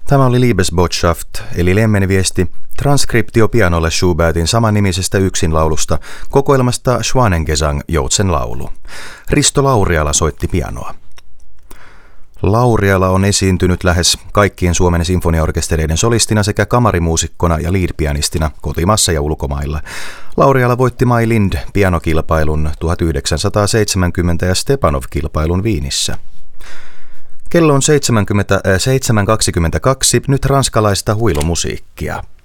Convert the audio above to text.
Tämä oli Liebesbotschaft, eli lemmenviesti, transkriptio pianolle Schubertin samannimisestä yksinlaulusta, kokoelmasta Schwanengesang, Joutsenlaulu. Risto Lauriala soitti pianoa. Lauriala on esiintynyt lähes kaikkien Suomen sinfoniaorkestereiden solistina sekä kamarimuusikkona ja lead-pianistina kotimaassa ja ulkomailla. Lauriala voitti Mai Lind pianokilpailun 1970 ja Stepanov-kilpailun Viinissä. Kello on 7.22, nyt ranskalaista huilumusiikkia.